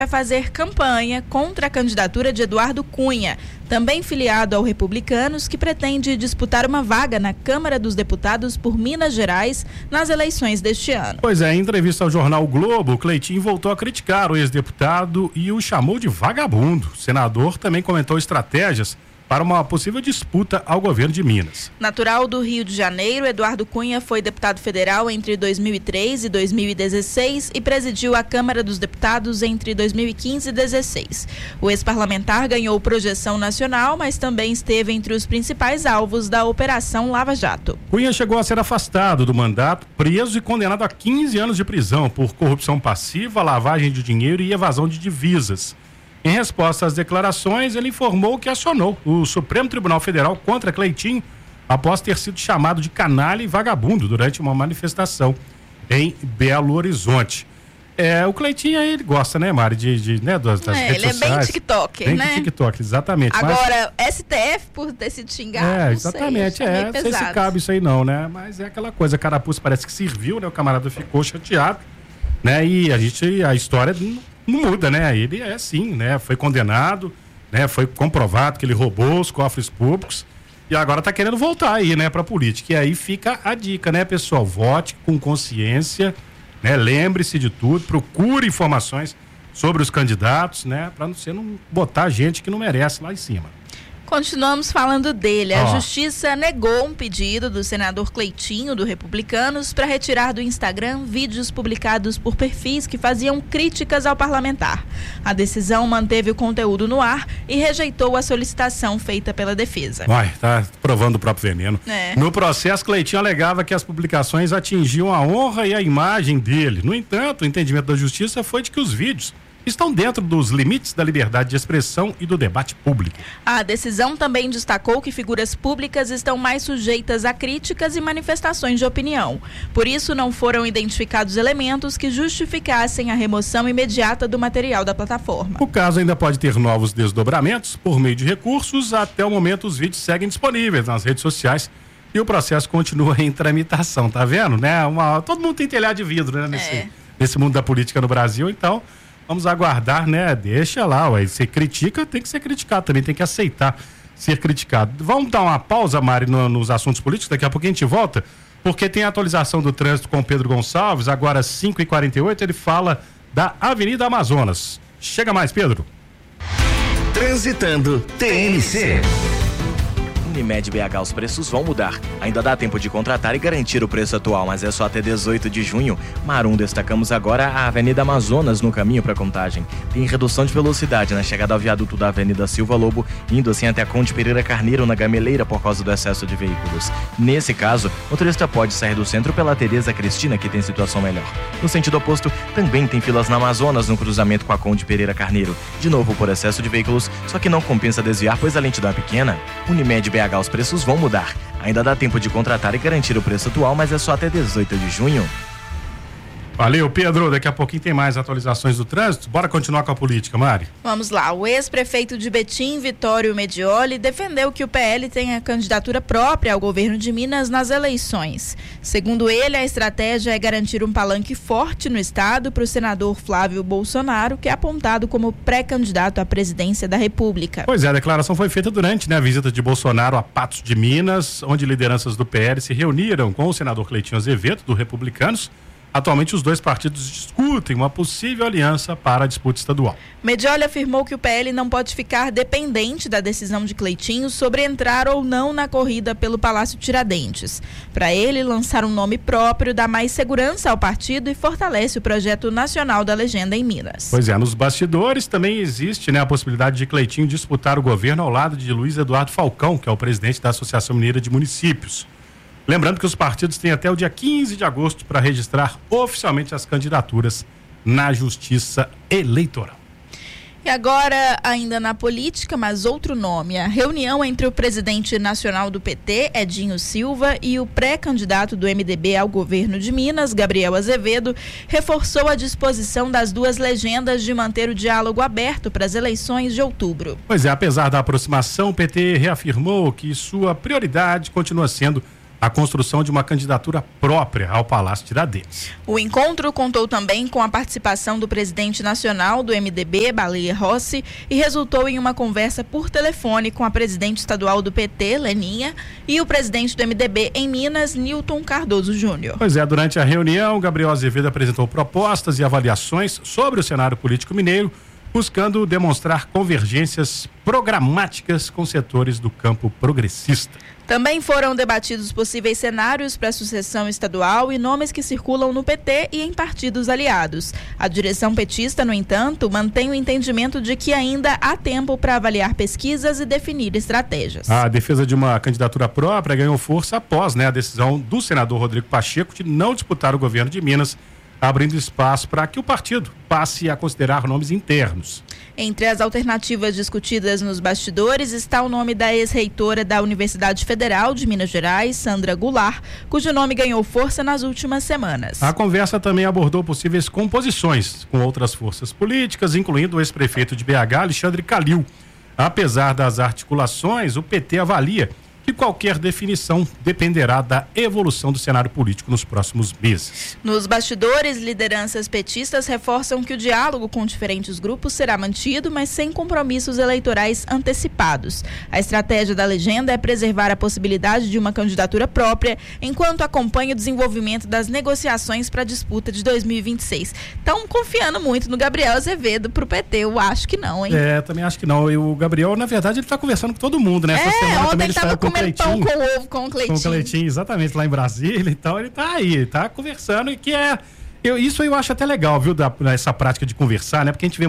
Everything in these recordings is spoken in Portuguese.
vai fazer campanha contra a candidatura de Eduardo Cunha, também filiado ao Republicanos, que pretende disputar uma vaga na Câmara dos Deputados por Minas Gerais nas eleições deste ano. Pois é, em entrevista ao jornal o Globo, Cleitinho voltou a criticar o ex-deputado e o chamou de vagabundo. O senador também comentou estratégias para uma possível disputa ao governo de Minas. Natural do Rio de Janeiro, Eduardo Cunha foi deputado federal entre 2003 e 2016 e presidiu a Câmara dos Deputados entre 2015 e 2016. O ex-parlamentar ganhou projeção nacional, mas também esteve entre os principais alvos da Operação Lava Jato. Cunha chegou a ser afastado do mandato, preso e condenado a 15 anos de prisão por corrupção passiva, lavagem de dinheiro e evasão de divisas. Em resposta às declarações, ele informou que acionou o Supremo Tribunal Federal contra Cleitinho após ter sido chamado de canalha e vagabundo durante uma manifestação em Belo Horizonte. O Cleitinho, ele gosta, né, Mari, das redes sociais. Ele é bem TikToker, né? Bem TikToker, exatamente. Agora, STF por ter sido xingado, exatamente, não sei se cabe isso aí não, né? Mas é aquela coisa, carapuça parece que serviu, né? O camarada ficou chateado, né? E a história não muda, né? Ele é assim, né? Foi condenado, né? Foi comprovado que ele roubou os cofres públicos e agora tá querendo voltar aí, né, pra política. E aí fica a dica, né, pessoal? Vote com consciência, né? Lembre-se de tudo, procure informações sobre os candidatos, né? Pra você não botar gente que não merece lá em cima. Continuamos falando dele. A Justiça negou um pedido do senador Cleitinho, do Republicanos, para retirar do Instagram vídeos publicados por perfis que faziam críticas ao parlamentar. A decisão manteve o conteúdo no ar e rejeitou a solicitação feita pela defesa. Tá provando o próprio veneno. No processo, Cleitinho alegava que as publicações atingiam a honra e a imagem dele. No entanto, o entendimento da Justiça foi de que os vídeos estão dentro dos limites da liberdade de expressão e do debate público. A decisão também destacou que figuras públicas estão mais sujeitas a críticas e manifestações de opinião. Por isso, não foram identificados elementos que justificassem a remoção imediata do material da plataforma. O caso ainda pode ter novos desdobramentos por meio de recursos. Até o momento, os vídeos seguem disponíveis nas redes sociais e o processo continua em tramitação, tá vendo? Né? Todo mundo tem telhado de vidro, né? Nesse mundo da política no Brasil, então vamos aguardar, né? Deixa lá, você critica, tem que ser criticado também, tem que aceitar ser criticado. Vamos dar uma pausa, Mari, nos assuntos políticos, daqui a pouco a gente volta, porque tem a atualização do trânsito com o Pedro Gonçalves, agora 5h48, ele fala da Avenida Amazonas. Chega mais, Pedro. Transitando TNC. Unimed BH, os preços vão mudar. Ainda dá tempo de contratar e garantir o preço atual, mas é só até 18 de junho. Marum, destacamos agora a Avenida Amazonas no caminho para Contagem. Tem redução de velocidade na chegada ao viaduto da Avenida Silva Lobo, indo assim até a Conde Pereira Carneiro na Gameleira por causa do excesso de veículos. Nesse caso, o motorista pode sair do centro pela Tereza Cristina, que tem situação melhor. No sentido oposto, também tem filas na Amazonas no cruzamento com a Conde Pereira Carneiro. De novo por excesso de veículos, só que não compensa desviar, pois a lentidão é pequena. Unimed BH, os preços vão mudar. Ainda dá tempo de contratar e garantir o preço atual, mas é só até 18 de junho. Valeu, Pedro. Daqui a pouquinho tem mais atualizações do trânsito. Bora continuar com a política, Mari. Vamos lá. O ex-prefeito de Betim, Vitório Medioli, defendeu que o PL tenha candidatura própria ao governo de Minas nas eleições. Segundo ele, a estratégia é garantir um palanque forte no estado para o senador Flávio Bolsonaro, que é apontado como pré-candidato à presidência da República. Pois é, a declaração foi feita durante a visita de Bolsonaro a Patos de Minas, onde lideranças do PL se reuniram com o senador Cleitinho Azevedo, do Republicanos. Atualmente, os dois partidos discutem uma possível aliança para a disputa estadual. Medioli afirmou que o PL não pode ficar dependente da decisão de Cleitinho sobre entrar ou não na corrida pelo Palácio Tiradentes. Para ele, lançar um nome próprio dá mais segurança ao partido e fortalece o projeto nacional da legenda em Minas. Pois é, nos bastidores também existe, a possibilidade de Cleitinho disputar o governo ao lado de Luiz Eduardo Falcão, que é o presidente da Associação Mineira de Municípios. Lembrando que os partidos têm até o dia 15 de agosto para registrar oficialmente as candidaturas na Justiça Eleitoral. E agora, ainda na política, mas outro nome, a reunião entre o presidente nacional do PT, Edinho Silva, e o pré-candidato do MDB ao governo de Minas, Gabriel Azevedo, reforçou a disposição das duas legendas de manter o diálogo aberto para as eleições de outubro. Pois é, apesar da aproximação, o PT reafirmou que sua prioridade continua sendo a construção de uma candidatura própria ao Palácio Tiradentes. O encontro contou também com a participação do presidente nacional do MDB, Baleia Rossi, e resultou em uma conversa por telefone com a presidente estadual do PT, Leninha, e o presidente do MDB em Minas, Nilton Cardoso Júnior. Pois é, durante a reunião, Gabriel Azevedo apresentou propostas e avaliações sobre o cenário político mineiro, buscando demonstrar convergências programáticas com setores do campo progressista. Também foram debatidos possíveis cenários para a sucessão estadual e nomes que circulam no PT e em partidos aliados. A direção petista, no entanto, mantém o entendimento de que ainda há tempo para avaliar pesquisas e definir estratégias. A defesa de uma candidatura própria ganhou força após, a decisão do senador Rodrigo Pacheco de não disputar o governo de Minas, abrindo espaço para que o partido passe a considerar nomes internos. Entre as alternativas discutidas nos bastidores está o nome da ex-reitora da Universidade Federal de Minas Gerais, Sandra Goulart, cujo nome ganhou força nas últimas semanas. A conversa também abordou possíveis composições com outras forças políticas, incluindo o ex-prefeito de BH, Alexandre Calil. Apesar das articulações, o PT avalia que qualquer definição dependerá da evolução do cenário político nos próximos meses. Nos bastidores, lideranças petistas reforçam que o diálogo com diferentes grupos será mantido, mas sem compromissos eleitorais antecipados. A estratégia da legenda é preservar a possibilidade de uma candidatura própria, enquanto acompanha o desenvolvimento das negociações para a disputa de 2026. Estão confiando muito no Gabriel Azevedo para o PT, eu acho que não, hein? Também acho que não. E o Gabriel, na verdade, ele está conversando com todo mundo, né? Essa semana ontem também ele estava comendo pão com ovo com o Cleitinho. Com o Cleitinho, exatamente, lá em Brasília. Então ele tá aí, tá conversando e que isso eu acho até legal, viu, essa prática de conversar, né? Porque a gente vê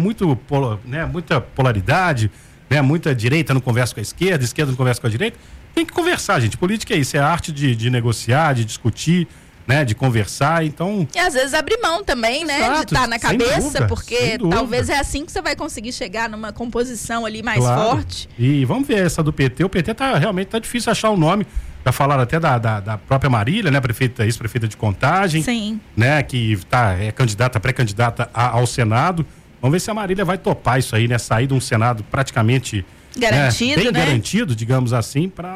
muita polaridade, né? Muita direita não conversa com a esquerda não conversa com a direita. Tem que conversar, gente. Política é isso, é a arte de negociar, de discutir, né, de conversar, então... E às vezes abrir mão também, né, exato, de estar na cabeça, dúvida, porque talvez é assim que você vai conseguir chegar numa composição ali mais forte. E vamos ver essa do PT. O PT realmente tá difícil achar o nome. Já falaram até da própria Marília, né, ex-prefeita de Contagem. Sim. Né, que é pré-candidata ao Senado. Vamos ver se a Marília vai topar isso aí, né, sair de um Senado praticamente garantido, bem garantido, digamos assim, para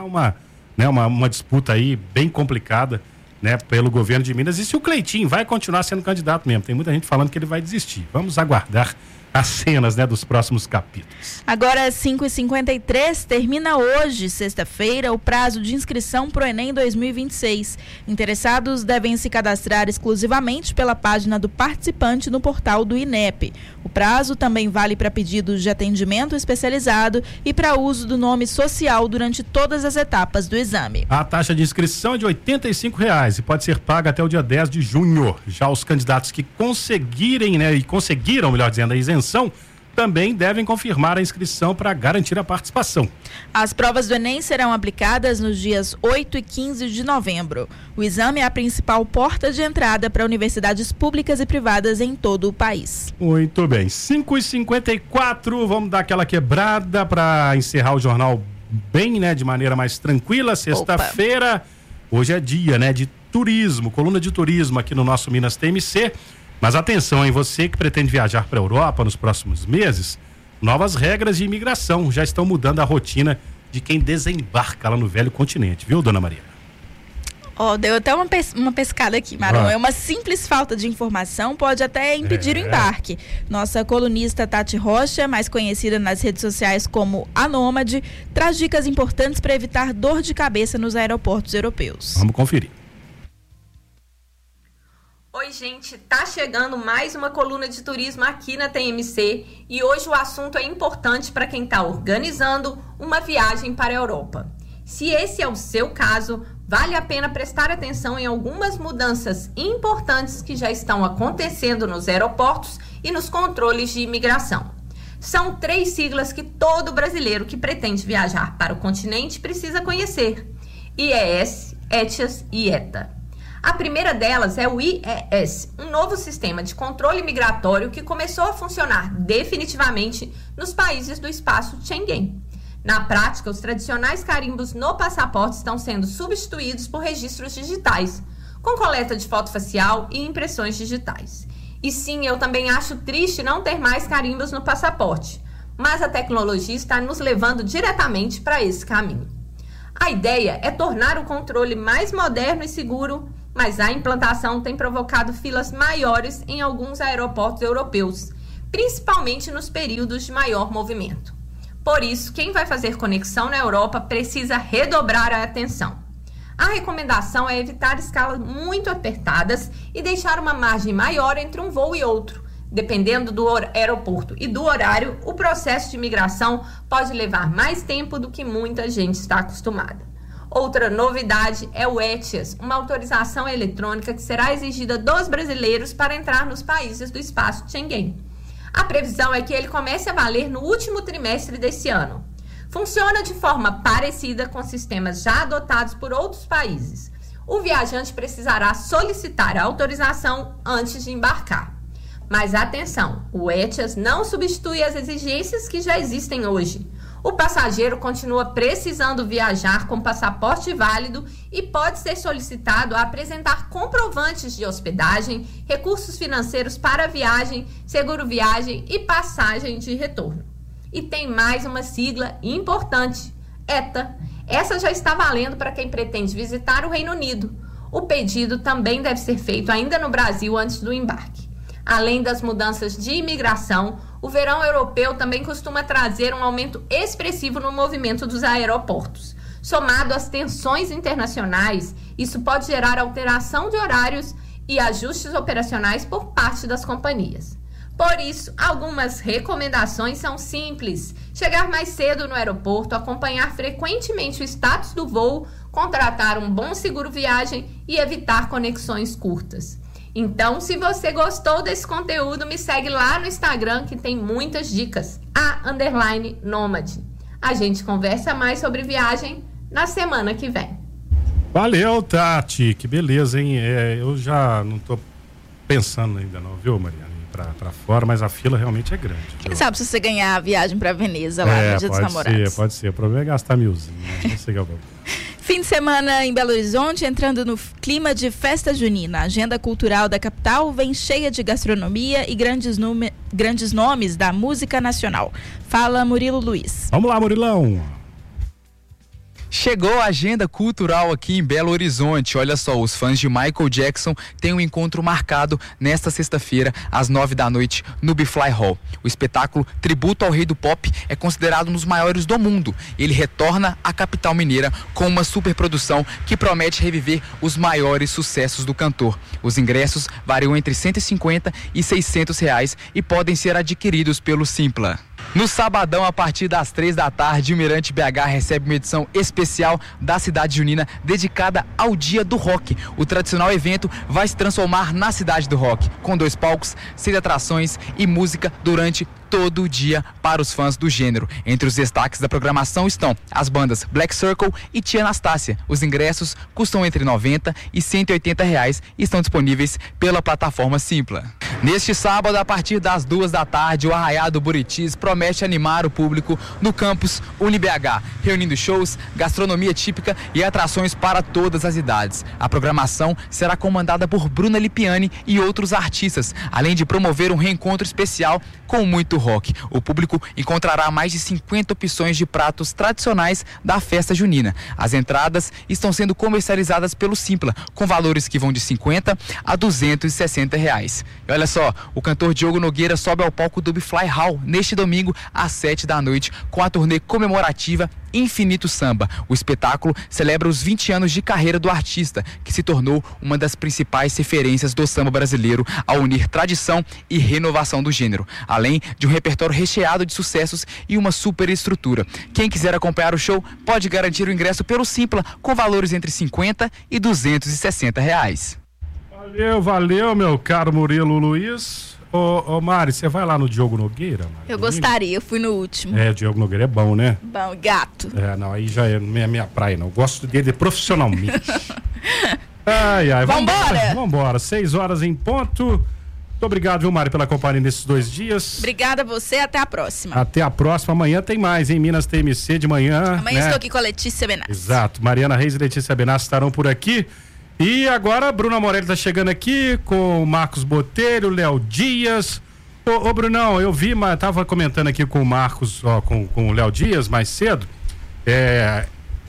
uma disputa aí bem complicada, né, pelo governo de Minas. E se o Cleitinho vai continuar sendo candidato mesmo? Tem muita gente falando que ele vai desistir. Vamos aguardar as cenas, né, dos próximos capítulos. Agora, 5h53, termina hoje, sexta-feira, o prazo de inscrição para o Enem 2026. Interessados devem se cadastrar exclusivamente pela página do participante no portal do INEP. O prazo também vale para pedidos de atendimento especializado e para uso do nome social durante todas as etapas do exame. A taxa de inscrição é de R$ 85 e pode ser paga até o dia 10 de junho. Já os candidatos que conseguiram, melhor dizendo, a isenção, também devem confirmar a inscrição para garantir a participação. As provas do Enem serão aplicadas nos dias 8 e 15 de novembro. O exame é a principal porta de entrada para universidades públicas e privadas em todo o país. Muito bem, 5h54, vamos dar aquela quebrada para encerrar o jornal bem, né, de maneira mais tranquila. Sexta-feira, hoje é dia, né, de turismo, coluna de turismo aqui no nosso Minas TMC. Mas atenção, hein, você que pretende viajar para a Europa nos próximos meses, novas regras de imigração já estão mudando a rotina de quem desembarca lá no velho continente, viu, dona Maria? Deu até uma pescada aqui, Marão. É uma simples falta de informação, pode até impedir o embarque. Nossa colunista Tati Rocha, mais conhecida nas redes sociais como a Nômade, traz dicas importantes para evitar dor de cabeça nos aeroportos europeus. Vamos conferir. Oi, gente, tá chegando mais uma coluna de turismo aqui na TMC e hoje o assunto é importante para quem está organizando uma viagem para a Europa. Se esse é o seu caso, vale a pena prestar atenção em algumas mudanças importantes que já estão acontecendo nos aeroportos e nos controles de imigração. São 3 siglas que todo brasileiro que pretende viajar para o continente precisa conhecer: IES, ETIAS e ETA. A primeira delas é o IES, um novo sistema de controle migratório que começou a funcionar definitivamente nos países do espaço Schengen. Na prática, os tradicionais carimbos no passaporte estão sendo substituídos por registros digitais, com coleta de foto facial e impressões digitais. E sim, eu também acho triste não ter mais carimbos no passaporte, mas a tecnologia está nos levando diretamente para esse caminho. A ideia é tornar o controle mais moderno e seguro, mas a implantação tem provocado filas maiores em alguns aeroportos europeus, principalmente nos períodos de maior movimento. Por isso, quem vai fazer conexão na Europa precisa redobrar a atenção. A recomendação é evitar escalas muito apertadas e deixar uma margem maior entre um voo e outro. Dependendo do aeroporto e do horário, o processo de imigração pode levar mais tempo do que muita gente está acostumada. Outra novidade é o ETIAS, uma autorização eletrônica que será exigida dos brasileiros para entrar nos países do espaço Schengen. A previsão é que ele comece a valer no último trimestre desse ano. Funciona de forma parecida com sistemas já adotados por outros países. O viajante precisará solicitar a autorização antes de embarcar. Mas atenção, o ETIAS não substitui as exigências que já existem hoje. O passageiro continua precisando viajar com passaporte válido e pode ser solicitado a apresentar comprovantes de hospedagem, recursos financeiros para a viagem, seguro viagem e passagem de retorno. E tem mais uma sigla importante, ETA. Essa já está valendo para quem pretende visitar o Reino Unido. O pedido também deve ser feito ainda no Brasil antes do embarque. Além das mudanças de imigração, o verão europeu também costuma trazer um aumento expressivo no movimento dos aeroportos. Somado às tensões internacionais, isso pode gerar alteração de horários e ajustes operacionais por parte das companhias. Por isso, algumas recomendações são simples: chegar mais cedo no aeroporto, acompanhar frequentemente o status do voo, contratar um bom seguro viagem e evitar conexões curtas. Então, se você gostou desse conteúdo, me segue lá no Instagram que tem muitas dicas, _nômade. A gente conversa mais sobre viagem na semana que vem. Valeu, Tati, que beleza, hein? Eu já não tô pensando ainda não, viu, Mariana? Pra fora, mas a fila realmente é grande. Quem sabe se você ganhar a viagem pra Veneza lá no Dia dos Namorados. Pode ser. O problema é gastar milzinho, né? Não sei que é o problema. Fim de semana em Belo Horizonte, entrando no clima de festa junina. A agenda cultural da capital vem cheia de gastronomia e grandes nomes da música nacional. Fala, Murilo Luiz. Vamos lá, Murilão. Chegou a agenda cultural aqui em Belo Horizonte. Olha só, os fãs de Michael Jackson têm um encontro marcado nesta sexta-feira, às 9h no B-Fly Hall. O espetáculo Tributo ao Rei do Pop é considerado um dos maiores do mundo. Ele retorna à capital mineira com uma superprodução que promete reviver os maiores sucessos do cantor. Os ingressos variam entre R$150 e R$600 e podem ser adquiridos pelo Simpla. No sabadão, a partir das 15h, o Mirante BH recebe uma edição especial da Cidade Junina dedicada ao Dia do Rock. O tradicional evento vai se transformar na Cidade do Rock, com 2 palcos, 6 atrações e música durante todo o dia para os fãs do gênero. Entre os destaques da programação estão as bandas Black Circle e Tia Anastácia. Os ingressos custam entre R$90 e R$180 e estão disponíveis pela plataforma Simpla. Neste sábado, a partir das 14h, o Arraiado Buritis promete animar o público no campus UniBH, reunindo shows, gastronomia típica e atrações para todas as idades. A programação será comandada por Bruna Lipiani e outros artistas, além de promover um reencontro especial com muito rock. O público encontrará mais de 50 opções de pratos tradicionais da festa junina. As entradas estão sendo comercializadas pelo Simpla, com valores que vão de R$50 a R$260. E olha só, o cantor Diogo Nogueira sobe ao palco do B-Fly Hall neste domingo às 19h com a turnê comemorativa Infinito Samba. O espetáculo celebra os 20 anos de carreira do artista, que se tornou uma das principais referências do samba brasileiro ao unir tradição e renovação do gênero, além de um repertório recheado de sucessos e uma super estrutura. Quem quiser acompanhar o show pode garantir o ingresso pelo Simpla, com valores entre R$50 e R$260. Valeu, meu caro Murilo Luiz. Ô Mari, você vai lá no Diogo Nogueira? Mari? Eu gostaria, eu fui no último. O Diogo Nogueira é bom, né? Bom, gato. Não, aí já é minha praia, não. Eu gosto dele profissionalmente. Ai, Vambora! Vambora, 6h em ponto. Muito obrigado, viu, Mari, pela companhia nesses 2 dias. Obrigada a você, até a próxima. Até a próxima, amanhã tem mais, em Minas TMC de manhã. Amanhã estou aqui com a Letícia Benassi. Exato, Mariana Reis e Letícia Benassi estarão por aqui. E agora a Bruna Morelli está chegando aqui com o Marcos Botelho, Léo Dias. Ô Brunão, eu vi, mas tava comentando aqui com o Marcos, com o Léo Dias mais cedo.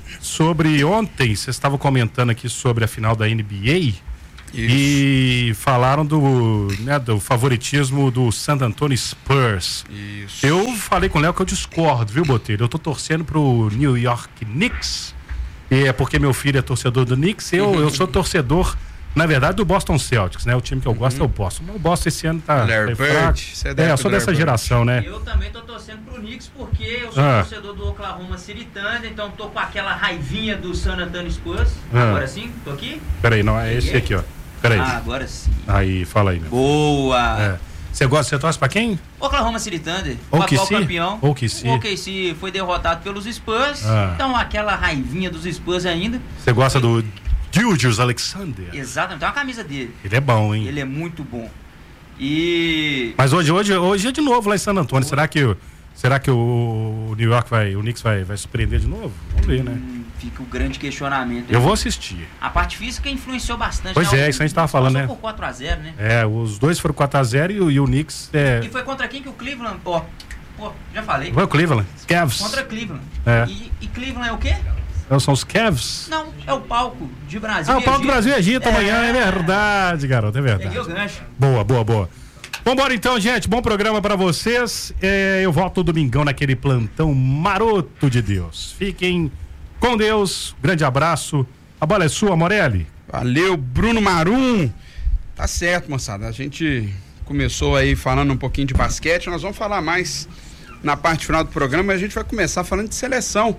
sobre ontem, vocês estavam comentando aqui sobre a final da NBA. E falaram do favoritismo do San Antonio Spurs. Isso. Eu falei com o Léo que eu discordo, viu, Botelho? Eu tô torcendo pro New York Knicks, e é porque meu filho é torcedor do Knicks. Eu sou torcedor, na verdade, do Boston Celtics, né? O time que eu gosto é o Boston. O Boston esse ano tá fraco. Eu sou dessa geração, né? Eu também tô torcendo pro Knicks porque eu sou torcedor do Oklahoma City Thunder, então tô com aquela raivinha do San Antonio Spurs. Agora sim, tô aqui? Peraí, não, é esse aqui, ó. Peraí. Agora sim. Aí, fala aí, né? Boa! Você torce pra quem? Oklahoma City Thunder, o atual campeão. O OKC foi derrotado pelos Spurs, então aquela raivinha dos Spurs ainda. Você gosta do Gilgeous Alexander? Exatamente, tem uma camisa dele. Ele é bom, hein? Ele é muito bom. Mas hoje é de novo lá em San Antônio. Será que o New York o Knicks vai surpreender de novo? Vamos ver, né? Fica o grande questionamento. Eu vou assistir. A parte física influenciou bastante. Pois né? Isso a gente tava falando, né? Por 4-0, né? Os dois foram 4-0 e o Knicks... E foi contra quem que o Cleveland... já falei. Foi o Cleveland, Cavs. Contra Cleveland. E Cleveland é o quê? São os Cavs? Não, é o palco de Brasil. O palco do Brasil e Egito amanhã, é verdade, garoto, é verdade. Peguei o gancho. Boa. Vambora então, gente, bom programa pra vocês. Eu volto domingão naquele plantão maroto de Deus. Fiquem com Deus, grande abraço. A bola é sua, Morelli. Valeu, Bruno Marum. Tá certo, moçada. A gente começou aí falando um pouquinho de basquete. Nós vamos falar mais na parte final do programa. A gente vai começar falando de seleção.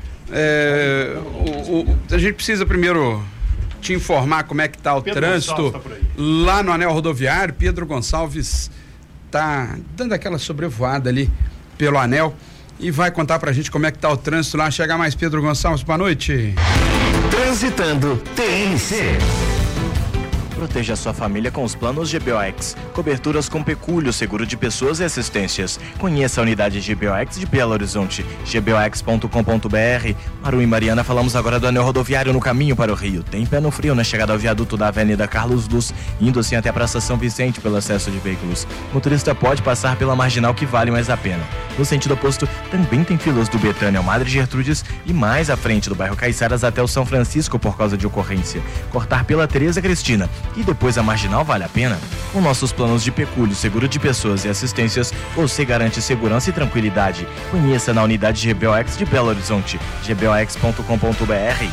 A gente precisa primeiro te informar como é que tá o trânsito lá no anel rodoviário. Pedro Gonçalves tá dando aquela sobrevoada ali pelo anel e vai contar pra gente como é que tá o trânsito lá. Chega mais, Pedro Gonçalves, boa noite. Transitando TNC. Proteja sua família com os planos GBOX. Coberturas com pecúlio, seguro de pessoas e assistências. Conheça a unidade GBOX de Belo Horizonte. gbox.com.br. Maru e Mariana, falamos agora do anel rodoviário no caminho para o Rio. Tem pé no frio na chegada ao viaduto da Avenida Carlos Luz, indo assim até a Praça São Vicente pelo excesso de veículos. O motorista pode passar pela marginal que vale mais a pena. No sentido oposto, também tem filas do Betânia ao Madre Gertrudes e mais à frente do bairro Caiçaras até o São Francisco por causa de ocorrência. Cortar pela Tereza Cristina e depois a marginal vale a pena? Com nossos planos de pecúlio, seguro de pessoas e assistências, você garante segurança e tranquilidade. Conheça na unidade GBOX de Belo Horizonte, gbox.com.br.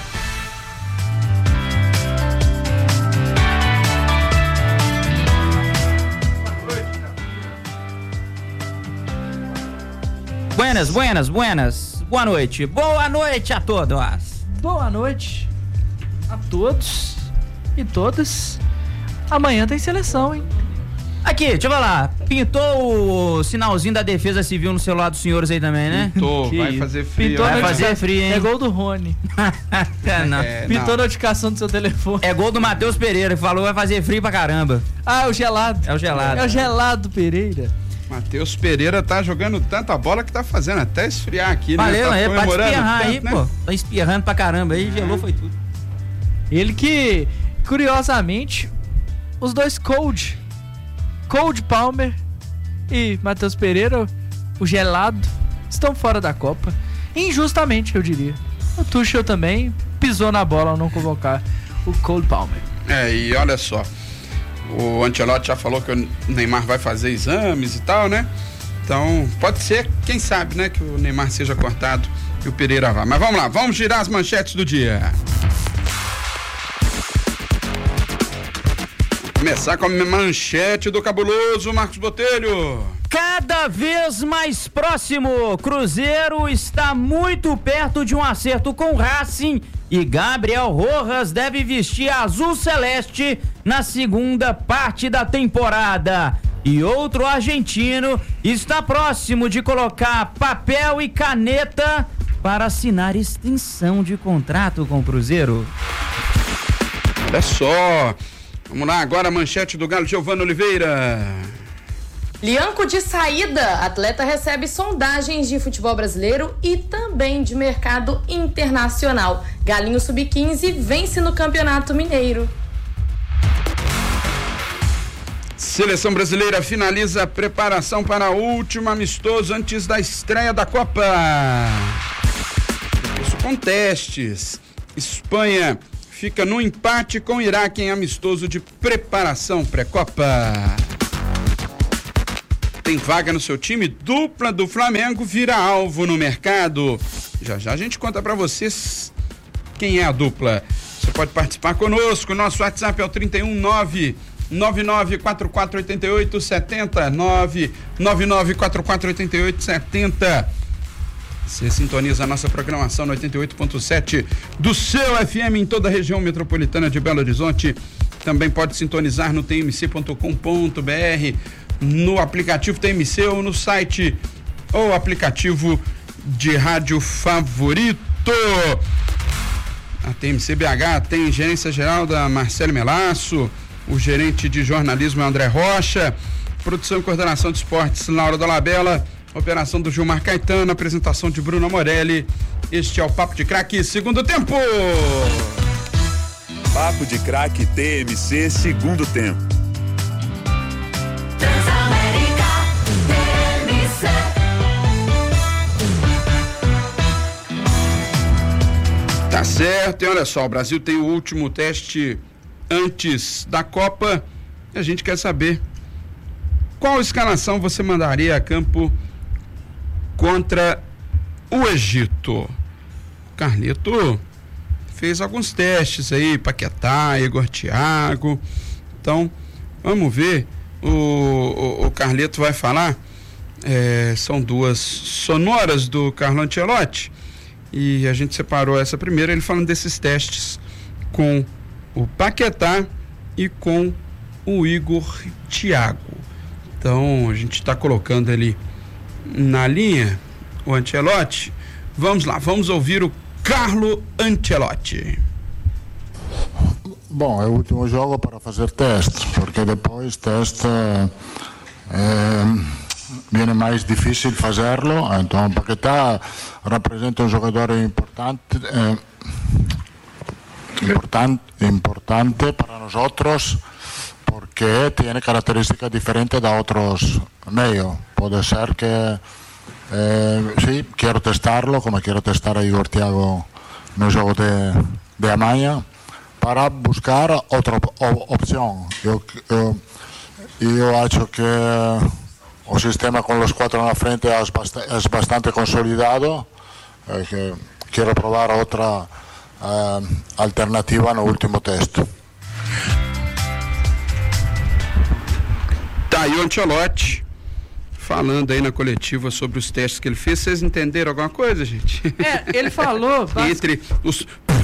Buenas. Boa noite. Boa noite a todos. Boa noite a todos e todas. Amanhã tem seleção, hein? Aqui, deixa eu falar. Pintou o sinalzinho da Defesa Civil no celular dos senhores aí também, né? Pintou, vai fazer frio. Pintou, vai fazer frio, hein? É gol do Rony. Não. Pintou a notificação do seu telefone. É gol do Matheus Pereira, que falou que vai fazer frio pra caramba. É o gelado. É o gelado. É o gelado Pereira. Matheus Pereira tá jogando tanta bola que tá fazendo até esfriar aqui, Valeu, né? Pode espirrar aí, né? Pô. Tá espirrando pra caramba aí, gelou, foi tudo. Ele que, curiosamente, os dois Cole Palmer e Matheus Pereira, o gelado, estão fora da Copa. Injustamente, eu diria. O Tuchel também pisou na bola ao não convocar o Cole Palmer. E olha só, o Ancelotti já falou que o Neymar vai fazer exames e tal, né? Então, pode ser, quem sabe, né, que o Neymar seja cortado e o Pereira vá. Mas vamos lá, vamos girar as manchetes do dia. Começar com a manchete do cabuloso Marcos Botelho. Cada vez mais próximo, Cruzeiro está muito perto de um acerto com o Racing e Gabriel Rojas deve vestir azul celeste na segunda parte da temporada. E outro argentino está próximo de colocar papel e caneta para assinar extensão de contrato com o Cruzeiro. Olha só, vamos lá agora a manchete do Galo, Giovano Oliveira. Lianco de saída, atleta recebe sondagens de futebol brasileiro e também de mercado internacional. Galinho Sub-15 vence no Campeonato Mineiro. Seleção brasileira finaliza a preparação para o último amistoso antes da estreia da Copa. Isso com com testes. Espanha fica no empate com o Iraque em amistoso de preparação pré-Copa. Tem vaga no seu time? Dupla do Flamengo vira alvo no mercado. Já já a gente conta pra vocês quem é a dupla. Você pode participar conosco. Nosso WhatsApp é o 31994448870 999448870. Você sintoniza a nossa programação no 88.7 do seu FM em toda a região metropolitana de Belo Horizonte. Também pode sintonizar no tmc.com.br, no aplicativo TMC ou no site ou aplicativo de rádio favorito. A TMC BH tem gerência geral da Marcelo Melasso, o gerente de jornalismo é André Rocha, produção e coordenação de esportes Laura Dolabella, operação do Gilmar Caetano, apresentação de Bruno Morelli. Este é o Papo de Craque, segundo tempo. Papo de Craque TMC, segundo tempo. Tá certo, e olha só, o Brasil tem o último teste antes da Copa. A gente quer saber qual escalação você mandaria a campo contra o Egito. O Carleto fez alguns testes aí, Paquetá, Igor Thiago. Então, vamos ver. O Carleto vai falar. São duas sonoras do Carlo Ancelotti. E a gente separou essa primeira, ele falando desses testes com o Paquetá e com o Igor Thiago. Então, a gente está colocando ali na linha o Ancelotti. Vamos lá, vamos ouvir o Carlo Ancelotti. Bom, é o último jogo para fazer teste, porque depois teste viene mais difícil fazerlo. Então, Paquetá representa um jogador importante para nós outros, porque tem características diferentes de outros meios. Pode ser que sí, quero testarlo, como quero testar a Igor Thiago no jogo de amanhã, para buscar outra opção. Eu acho que o sistema com os quatro na frente é bastante consolidado. Quero provar outra alternativa no último teste. Tá aí o Ancelotti falando aí na coletiva sobre os testes que ele fez. Vocês entenderam alguma coisa, gente? Ele falou entre os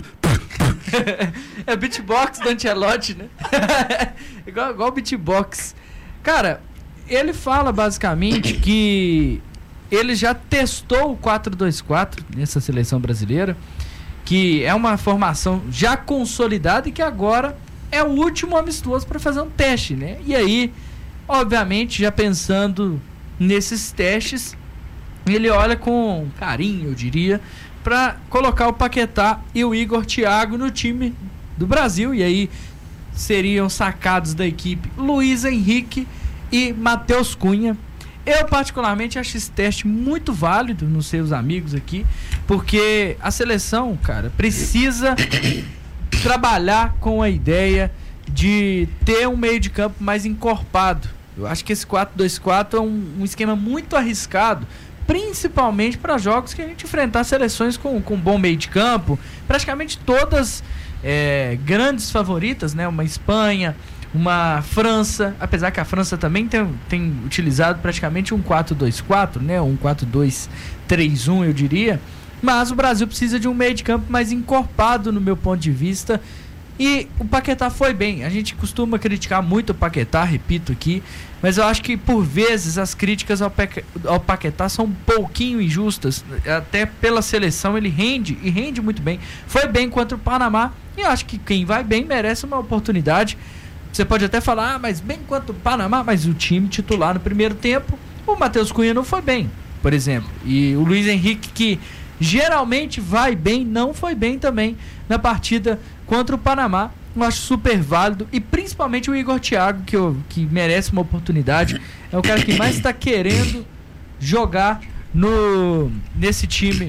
é beatbox do Ancelotti, né? igual beatbox. Cara, ele fala basicamente que ele já testou o 4-2-4 nessa seleção brasileira, que é uma formação já consolidada e que agora é o último amistoso para fazer um teste, né? E aí, obviamente, já pensando nesses testes, ele olha com carinho, eu diria, para colocar o Paquetá e o Igor Thiago no time do Brasil. E aí seriam sacados da equipe Luiz Henrique e Matheus Cunha. Eu particularmente acho esse teste muito válido, não sei os amigos aqui, porque a seleção, cara, precisa trabalhar com a ideia de ter um meio de campo mais encorpado. Eu acho que esse 4-2-4 é um esquema muito arriscado, principalmente para jogos que a gente enfrentar seleções com bom meio de campo, praticamente todas grandes favoritas, né? Uma Espanha, uma França, apesar que a França também tem utilizado praticamente um 4-2-4, né? Um 4-2-3-1, eu diria. Mas o Brasil precisa de um meio de campo mais encorpado, no meu ponto de vista. E o Paquetá foi bem. A gente costuma criticar muito o Paquetá, repito aqui, mas eu acho que por vezes as críticas ao Paquetá são um pouquinho injustas. Até pela seleção ele rende, e rende muito bem. Foi bem contra o Panamá, e eu acho que quem vai bem merece uma oportunidade. Você pode até falar, mas bem quanto o Panamá, mas o time titular no primeiro tempo, o Matheus Cunha não foi bem, por exemplo. E o Luiz Henrique, que geralmente vai bem, não foi bem também na partida contra o Panamá. Eu acho super válido, e principalmente o Igor Thiago, que merece uma oportunidade. É o cara que mais está querendo jogar nesse time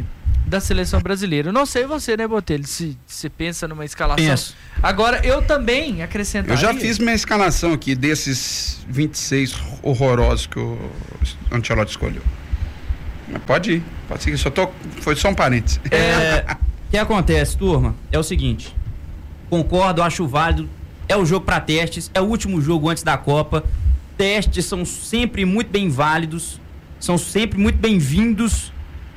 da seleção brasileira. Eu não sei você, né, Botelho, se você pensa numa escalação. Penso. Agora, eu também acrescentaria... Eu já fiz minha escalação aqui desses 26 horrorosos que o Ancelotti escolheu. Mas pode ir, pode seguir. Foi só um parênteses. O que acontece, turma, é o seguinte. Concordo, acho válido. É o jogo para testes, é o último jogo antes da Copa. Testes são sempre muito bem válidos, são sempre muito bem-vindos.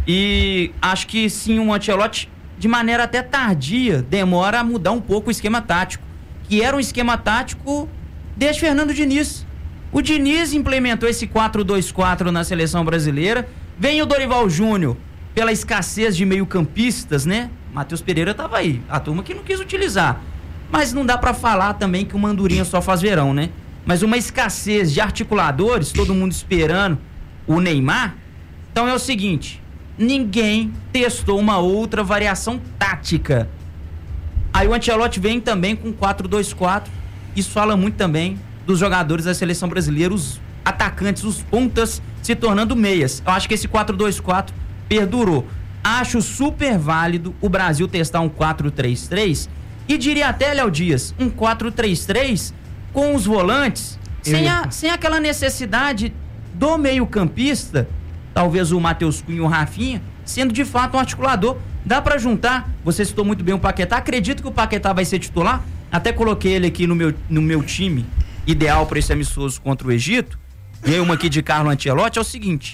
E acho que sim, o Ancelotti, de maneira até tardia, demora a mudar um pouco o esquema tático. Que era um esquema tático desde Fernando Diniz. O Diniz implementou esse 4-2-4 na seleção brasileira. Vem o Dorival Júnior, pela escassez de meio-campistas, né? Matheus Pereira tava aí, a turma que não quis utilizar. Mas não dá pra falar também que o Mandurinha só faz verão, né? Mas uma escassez de articuladores, todo mundo esperando o Neymar. Então é o seguinte, ninguém testou uma outra variação tática. Aí o Ancelotti vem também com 4-2-4. Isso fala muito também dos jogadores da seleção brasileira, os atacantes, os pontas se tornando meias. Eu acho que esse 4-2-4 perdurou. Acho super válido o Brasil testar um 4-3-3 e diria até, Léo Dias, um 4-3-3 com os volantes, sem aquela necessidade do meio-campista, talvez o Matheus Cunha e o Rafinha, sendo de fato um articulador. Dá pra juntar, você citou muito bem o Paquetá, acredito que o Paquetá vai ser titular, até coloquei ele aqui no meu time ideal para esse amistoso contra o Egito. Veio uma aqui de Carlo Ancelotti, é o seguinte: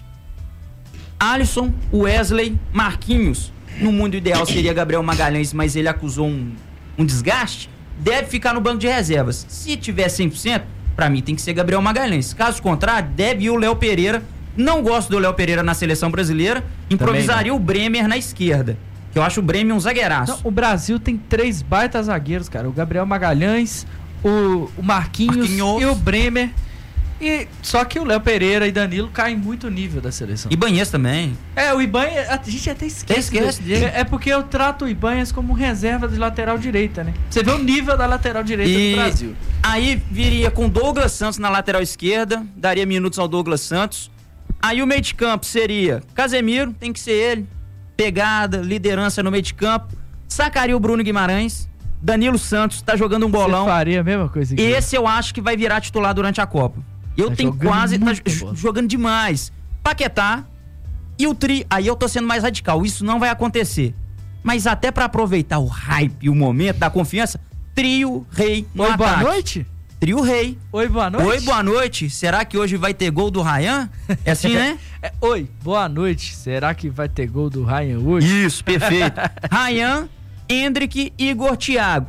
Alisson, Wesley, Marquinhos. No mundo ideal seria Gabriel Magalhães, mas ele acusou um desgaste. Deve ficar no banco de reservas. Se tiver 100%, pra mim tem que ser Gabriel Magalhães. Caso contrário, deve ir o Léo Pereira. Não gosto do Léo Pereira na seleção brasileira. Improvisaria o Bremer na esquerda, que eu acho o Bremer um zagueiraço. Não, o Brasil tem 3 baitas zagueiros, cara. O Gabriel Magalhães, o Marquinhos e o Bremer. E só que o Léo Pereira e Danilo caem muito o nível da seleção. Ibanez também. O Ibanez, a gente até esquece dele. É porque eu trato o Ibanez como reserva de lateral direita, né? Você vê o nível da lateral direita do Brasil. Aí viria com Douglas Santos na lateral esquerda, daria minutos ao Douglas Santos. Aí o meio de campo seria Casemiro, tem que ser ele. Pegada, liderança no meio de campo. Sacaria o Bruno Guimarães. Danilo Santos tá jogando um bolão. Você faria a mesma coisa que esse eu acho que vai virar titular durante a Copa. Eu tenho quase... Tá jogando demais. Paquetá e o Tri... Aí eu tô sendo mais radical. Isso não vai acontecer. Mas até pra aproveitar o hype, o momento da confiança, Trio Rei no ataque. Boa noite? Trio Rei. Oi, boa noite. Oi, boa noite. Será que hoje vai ter gol do Ryan? É assim, né? Oi, boa noite. Será que vai ter gol do Ryan hoje? Isso, perfeito. Ryan, Endrick e Igor Thiago.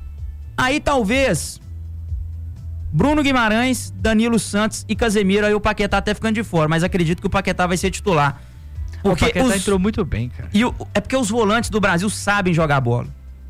Aí talvez... Bruno Guimarães, Danilo Santos e Casemiro. Aí o Paquetá até ficando de fora, mas acredito que o Paquetá vai ser titular. Porque o Paquetá entrou muito bem, cara. É porque os volantes do Brasil sabem jogar bola.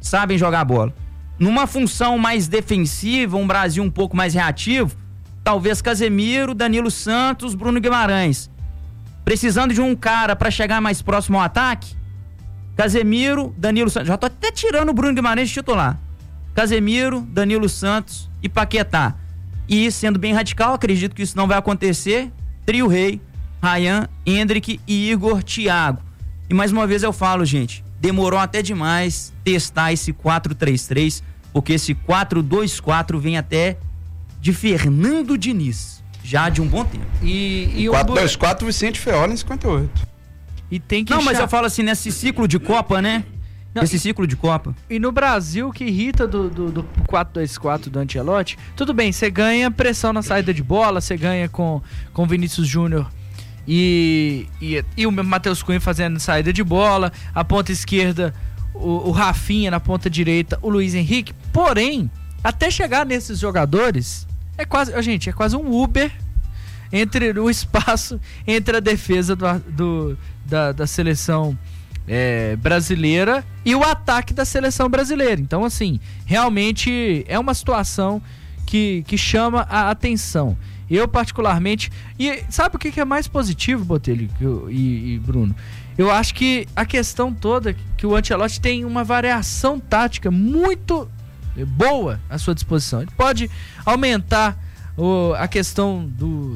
Numa função mais defensiva, um Brasil um pouco mais reativo, talvez Casemiro, Danilo Santos, Bruno Guimarães. Precisando de um cara pra chegar mais próximo ao ataque, Casemiro, Danilo Santos. Já tô até tirando o Bruno Guimarães de titular. Casemiro, Danilo Santos e Paquetá. E, sendo bem radical, acredito que isso não vai acontecer. Trio Rei, Ryan, Endrick e Igor Thiago. E mais uma vez eu falo, gente, demorou até demais testar esse 4-3-3, porque esse 4-2-4 vem até de Fernando Diniz, já de um bom tempo. E 4-2-4, Vicente Feola em 58. E tem que mas eu falo assim, nesse ciclo de Copa, né? Ciclo de Copa. E no Brasil, o que irrita do 4-2-4 do Ancelotti, tudo bem, você ganha pressão na saída de bola, você ganha com Vinícius Júnior e o Matheus Cunha fazendo saída de bola, a ponta esquerda, o Rafinha na ponta direita, o Luiz Henrique. Porém, até chegar nesses jogadores, é quase um Uber entre o espaço entre a defesa da seleção brasileira e o ataque da seleção brasileira. Então, assim, realmente é uma situação que chama a atenção. Eu, particularmente... E sabe o que é mais positivo, Botelho e Bruno? Eu acho que a questão toda que o Ancelotti tem uma variação tática muito boa à sua disposição. Ele pode aumentar a questão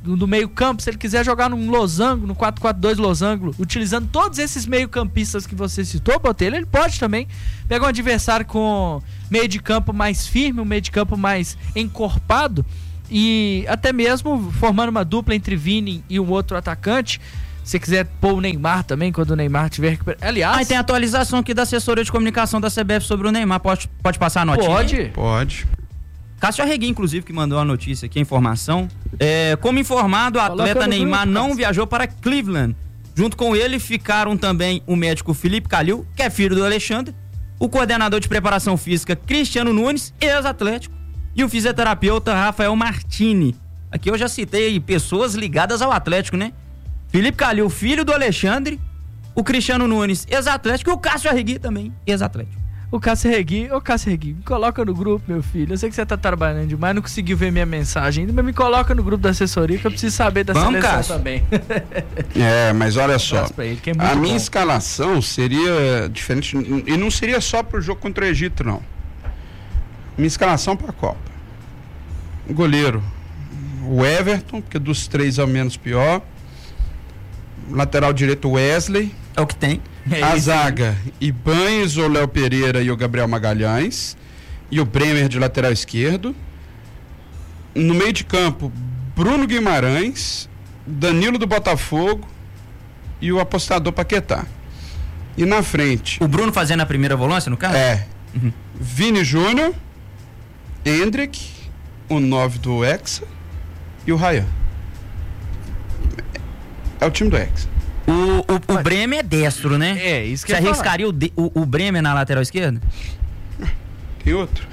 do meio campo, se ele quiser jogar num losango, no 4-4-2 losango, utilizando todos esses meio campistas que você citou, Botelho, ele pode também pegar um adversário com meio de campo mais firme, um meio de campo mais encorpado, e até mesmo formando uma dupla entre Vini e um outro atacante. Se quiser pôr o Neymar também, quando o Neymar tiver recuperado. Aliás... tem atualização aqui da assessoria de comunicação da CBF sobre o Neymar. Pode passar a notinha? Pode. Cássio Arregui, inclusive, que mandou a notícia aqui, a informação. Como informado, o atleta Neymar não viajou para Cleveland. Junto com ele ficaram também o médico Felipe Calil, que é filho do Alexandre, o coordenador de preparação física Cristiano Nunes, ex-atlético, e o fisioterapeuta Rafael Martini. Aqui eu já citei pessoas ligadas ao Atlético, né? Felipe Calil, filho do Alexandre, o Cristiano Nunes, ex-atlético, e o Cássio Arregui também, ex-atlético. O Cássio Arregui, me coloca no grupo, meu filho. Eu sei que você tá trabalhando demais, não conseguiu ver minha mensagem ainda, mas me coloca no grupo da assessoria que eu preciso saber da seleção Cássio. Também. Mas olha só, ele, a minha escalação seria diferente, e não seria só pro jogo contra o Egito, não. Minha escalação pra Copa. Goleiro, o Everton, porque dos três é o menos pior. Lateral direito, Wesley. É o que tem. A zaga, Ibañez, o Léo Pereira e o Gabriel Magalhães. E o Bremer de lateral esquerdo. No meio de campo, Bruno Guimarães, Danilo do Botafogo e o apostador Paquetá. E na frente... O Bruno fazendo a primeira volância, no caso? Vini Júnior, Hendrick, o 9 do Hexa e o Ryan. É o time do Hexa. O Bremer é destro, né? Isso que você arriscaria o Bremer na lateral esquerda? Tem outro.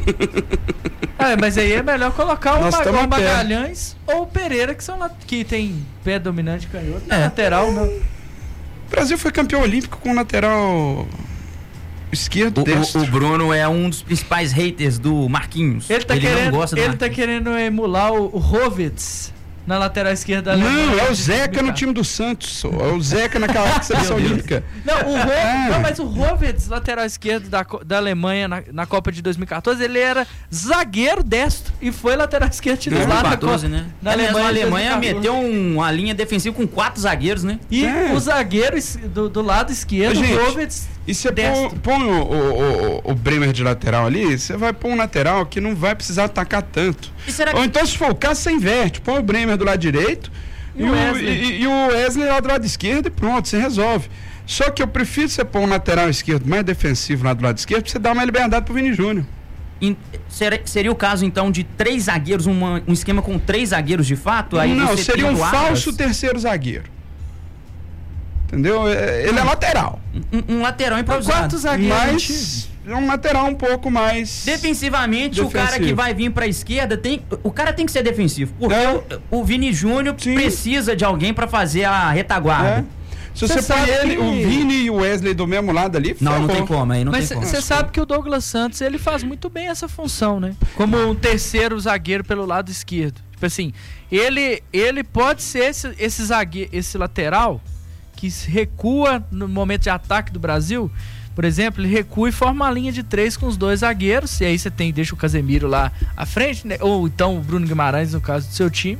Mas aí é melhor colocar o Magalhães ou o Pereira, que tem pé dominante canhoto na lateral. O Brasil foi campeão olímpico com lateral esquerdo destro. O Bruno é um dos principais haters do Marquinhos. Ele tá querendo emular o Rovitz na lateral esquerda. Não, é o Zeca no time do Santos. É o Zeca naquela seleção olímpica. Mas o Rovitz, lateral esquerdo da Alemanha na Copa de 2014, ele era zagueiro destro e foi lateral esquerdo titular na 2014, né? Na Alemanha, a Alemanha meteu uma linha defensiva com 4 zagueiros, né? E o zagueiro do lado esquerdo, o Rovitz. E você põe o Bremer de lateral ali, você vai pôr um lateral que não vai precisar atacar tanto. Ou então, se for o caso, você inverte. Põe o Bremer do lado direito e o Wesley lá do lado esquerdo e pronto, você resolve. Só que eu prefiro você pôr um lateral esquerdo mais defensivo lá do lado esquerdo pra você dar uma liberdade pro Vini Júnior. Seria o caso, então, de 3 zagueiros, um esquema com 3 zagueiros de fato? Aí não, seria um falso terceiro zagueiro. Entendeu? Ele é lateral. Um lateral improvisado. 4 zagueiros. Mas um lateral um pouco mais... Defensivamente, o cara que vai vir pra esquerda, o cara tem que ser defensivo. Porque o Vini Júnior precisa de alguém pra fazer a retaguarda. Se você põe o Vini e o Wesley do mesmo lado ali, não tem como. Mas você sabe que o Douglas Santos, ele faz muito bem essa função, né? Como um terceiro zagueiro pelo lado esquerdo. Tipo assim, ele pode ser esse zagueiro, esse lateral que recua no momento de ataque do Brasil. Por exemplo, ele recua e forma uma linha de 3 com os 2 zagueiros, e aí você deixa o Casemiro lá à frente, né? Ou então o Bruno Guimarães, no caso do seu time.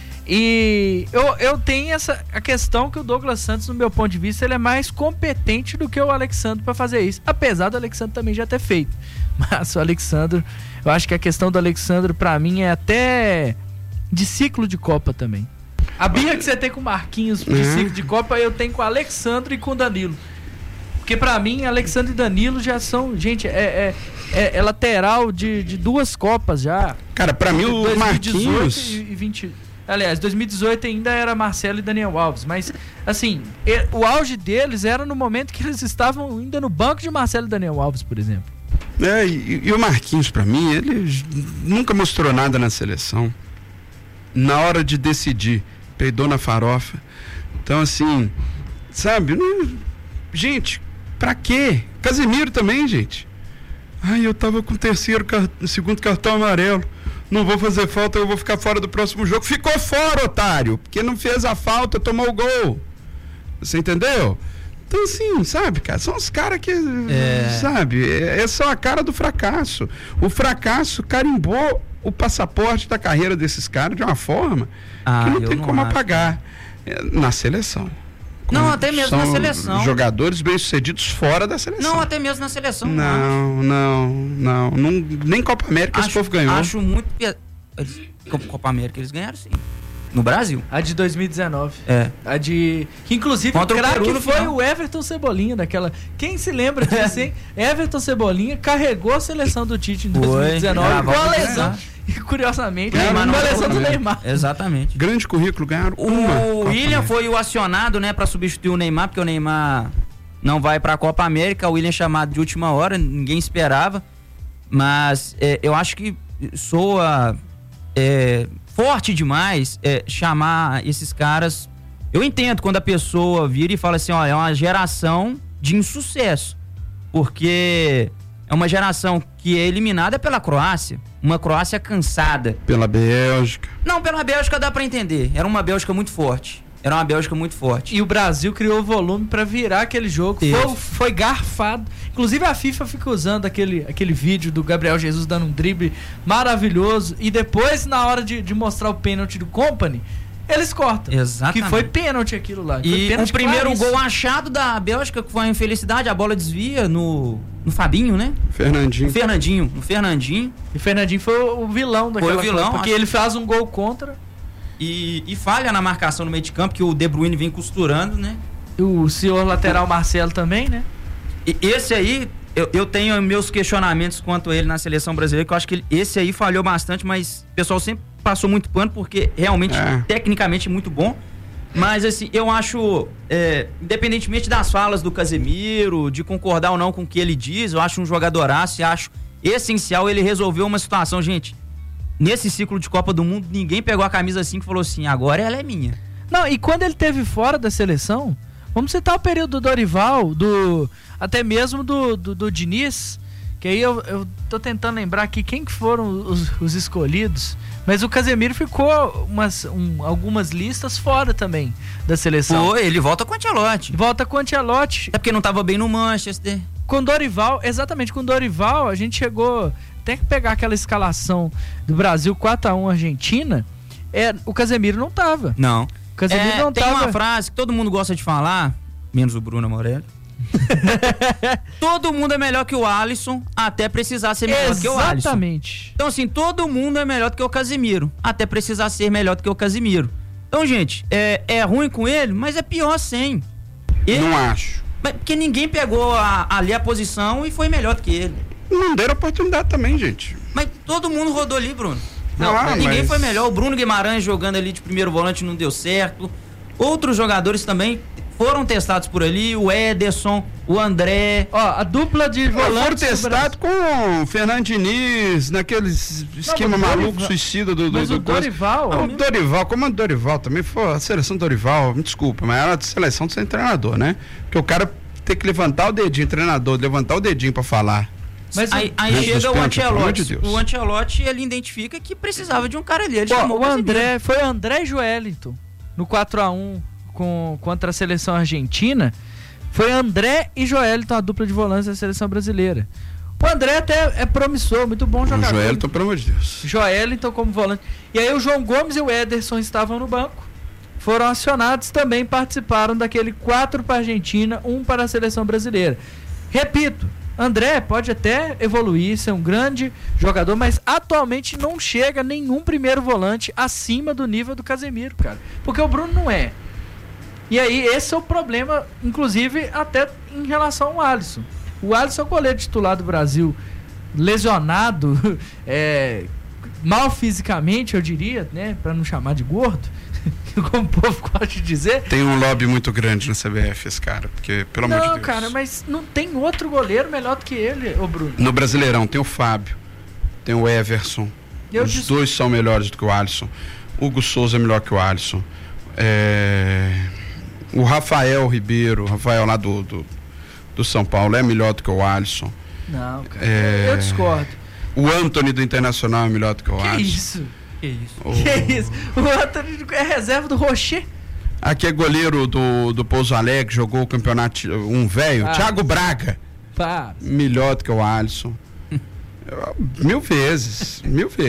E eu tenho a questão que o Douglas Santos, no meu ponto de vista, ele é mais competente do que o Alexandre para fazer isso, apesar do Alexandre também já ter feito. Mas o Alexandre, eu acho que a questão do Alexandre para mim é até de ciclo de Copa também. A birra que você tem com o Marquinhos de ciclo de Copa, eu tenho com o Alexandre e com o Danilo. Porque pra mim, Alexandre e Danilo já são, gente, é lateral de 2 Copas já. Cara, pra mim o Marquinhos... e 20... Aliás, 2018 ainda era Marcelo e Daniel Alves, mas assim, o auge deles era no momento que eles estavam ainda no banco de Marcelo e Daniel Alves, por exemplo. E o Marquinhos, pra mim, ele nunca mostrou nada na seleção. Na hora de decidir, peidou na farofa. Então, assim, sabe? Gente, pra quê? Casemiro também, gente. Eu tava com o segundo cartão amarelo. Não vou fazer falta, eu vou ficar fora do próximo jogo. Ficou fora, otário, porque não fez a falta, tomou o gol. Você entendeu? Então, assim, sabe, cara, são os caras que, sabe, é só a cara do fracasso. O fracasso carimbou o passaporte da carreira desses caras de uma forma que não tem como apagar na seleção. Não, até mesmo na seleção. Jogadores bem-sucedidos fora da seleção. Não, até mesmo na seleção. Não. Nem Copa América esse povo ganhou. Acho muito... Copa América eles ganharam, sim. No Brasil. A de 2019. É. A de... Que inclusive o craque foi o Everton Cebolinha daquela... Quem se lembra disso, hein? Everton Cebolinha carregou a seleção do Tite em 2019 com a lesão. E curiosamente, uma lesão do Neymar. Exatamente. Grande currículo, ganharam O William foi o acionado, né, para substituir o Neymar, porque o Neymar não vai para a Copa América. O William chamado de última hora, ninguém esperava. Mas eu acho que soa forte demais chamar esses caras. Eu entendo quando a pessoa vira e fala assim, ó, é uma geração de insucesso, porque é uma geração que é eliminada pela Croácia, uma Croácia cansada. Pela Bélgica. Não, pela Bélgica dá pra entender, era uma Bélgica muito forte. E o Brasil criou volume pra virar aquele jogo. Foi garfado. Inclusive a FIFA fica usando aquele vídeo do Gabriel Jesus dando um drible maravilhoso. E depois, na hora de mostrar o pênalti do Company, eles cortam. Exatamente. Que foi pênalti aquilo lá. E o primeiro gol achado da Bélgica, que foi uma infelicidade, a bola desvia no Fabinho, né? Fernandinho. O Fernandinho. E o Fernandinho foi o vilão daquela Foi o vilão. Porque ele faz um gol contra. E falha na marcação no meio de campo, que o De Bruyne vem costurando, né? O senhor lateral Marcelo também, né? E esse aí, eu tenho meus questionamentos quanto a ele na seleção brasileira, que eu acho que esse aí falhou bastante, mas o pessoal sempre passou muito pano, porque realmente, tecnicamente, muito bom. Mas, assim, eu acho, independentemente das falas do Casemiro, de concordar ou não com o que ele diz, eu acho um jogadoraço e acho essencial ele resolver uma situação, gente. Nesse ciclo de Copa do Mundo, ninguém pegou a camisa assim e falou assim, agora ela é minha. Não, e quando ele teve fora da seleção, vamos citar o período do Dorival, até mesmo do Diniz, que aí eu tô tentando lembrar aqui quem que foram os escolhidos, mas o Casemiro ficou algumas listas fora também da seleção. Ele volta com o Ancelotti. É porque não tava bem no Manchester. Com Dorival, exatamente, com Dorival a gente chegou... Tem que pegar aquela escalação do Brasil 4-1 Argentina, o Casemiro não tava. Não. O Casemiro não tem tava. Tem uma frase que todo mundo gosta de falar, menos o Bruno Morelli. Todo mundo é melhor que o Alisson, até precisar ser melhor do que o Alisson. Exatamente. Então, assim, todo mundo é melhor do que o Casemiro, até precisar ser melhor do que o Casemiro. Então, gente, é ruim com ele, mas é pior sem. Não acho. Porque ninguém pegou ali a posição e foi melhor do que ele. Não deram oportunidade também, gente. Mas todo mundo rodou ali, Bruno. Ninguém foi melhor. O Bruno Guimarães jogando ali de primeiro volante não deu certo. Outros jogadores também foram testados por ali. O Ederson, o André. Ó, a dupla de volantes. Foram testados com o Fernando Diniz, naquele esquema maluco, suicida do Dorival. O Dorival, comando Dorival também foi. A seleção Dorival, me desculpa, mas era a seleção de ser treinador, né? Porque o cara tem que levantar o dedinho, treinador, levantar o dedinho pra falar. Mas aí chega o Ancelotti. O Ancelotti, ele identifica que precisava de um cara ali. Ele chamou foi o André Joelinton no 4-1 contra a seleção argentina. Foi André e Joelinton, a dupla de volantes da seleção brasileira. O André até é promissor, muito bom jogador. O Joelinton, pelo amor de Deus. Joelinton como volante. E aí o João Gomes e o Ederson estavam no banco. Foram acionados, também participaram daquele 4 para a Argentina, 1 para a seleção brasileira. Repito, André pode até evoluir, ser um grande jogador, mas atualmente não chega nenhum primeiro volante acima do nível do Casemiro, cara. Porque o Bruno não é. E aí esse é o problema, inclusive até em relação ao Alisson. O Alisson é o goleiro titular do Brasil, lesionado, mal fisicamente, eu diria, né, para não chamar de gordo, como o povo gosta de dizer. Tem um lobby muito grande na CBF, esse cara, porque, pelo amor de Deus. Não, cara, mas não tem outro goleiro melhor do que ele, ô Bruno. No Brasileirão tem o Fábio, tem o Everson. Os dois são melhores do que o Alisson. Hugo Souza é melhor que o Alisson. O Rafael Ribeiro, Rafael lá do São Paulo, é melhor do que o Alisson. Não, cara, eu discordo. O Antony do Internacional é melhor do que o Alisson. Que isso? O Antony é reserva do Rocher. Aqui é goleiro do Pouso Alegre, jogou o campeonato velho, Thiago Braga. Melhor do que o Alisson. Mil vezes.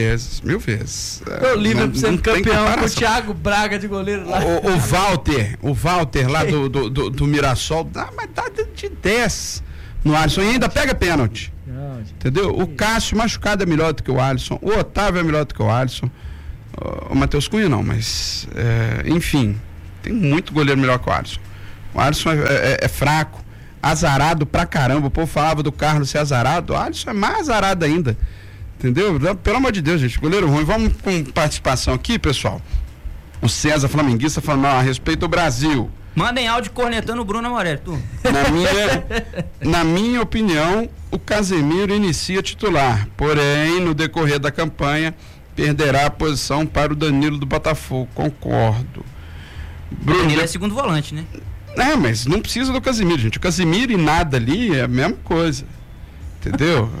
O Liverpool sendo campeão com o Thiago Braga de goleiro lá. O Walter lá do Mirassol, mas dá de 10 no Alisson e ainda pega pênalti. Entendeu? O Cássio machucado é melhor do que o Alisson, o Otávio é melhor do que o Alisson, o Matheus Cunha não, mas enfim, tem muito goleiro melhor que o Alisson. O Alisson é fraco, azarado pra caramba. O povo falava do Carlos ser azarado, o Alisson é mais azarado ainda, entendeu? Pelo amor de Deus, gente, goleiro ruim. Vamos com participação aqui, pessoal. O César flamenguista falando a respeito do Brasil. Mandem áudio cornetando o Bruno Amorelli, tu. Na minha opinião, o Casemiro inicia titular, porém no decorrer da campanha perderá a posição para o Danilo do Botafogo. Concordo. Bruno, Danilo é segundo volante, né? Mas não precisa do Casemiro, gente. O Casemiro e nada ali é a mesma coisa. Entendeu?